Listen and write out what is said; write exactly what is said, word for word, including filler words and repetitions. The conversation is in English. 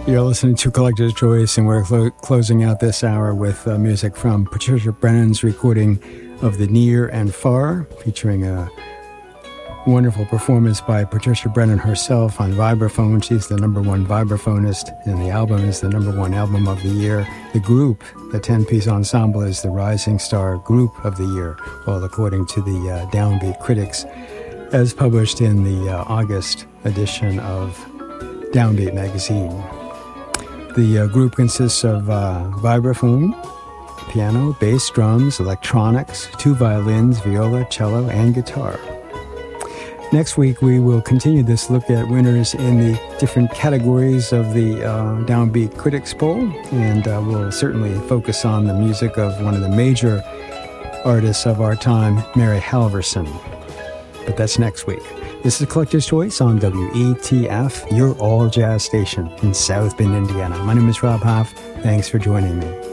You're listening to Collector's Choice, and we're clo- closing out this hour with uh, music from Patricia Brennan's recording of The Near and Far, featuring a wonderful performance by Patricia Brennan herself on vibraphone. She's the number one vibraphonist, and the album is the number one album of the year. The group, the ten-piece ensemble, is the Rising Star Group of the Year, well, according to the uh, Downbeat critics, as published in the uh, August edition of Downbeat magazine. The uh, group consists of uh, vibraphone, piano, bass, drums, electronics, two violins, viola, cello, and guitar. Next week, we will continue this look at winners in the different categories of the uh, Downbeat Critics Poll, and uh, we'll certainly focus on the music of one of the major artists of our time, Mary Halvorson. But that's next week. This is Collector's Choice on W E T F, your all-jazz station in South Bend, Indiana. My name is Rob Hoff. Thanks for joining me.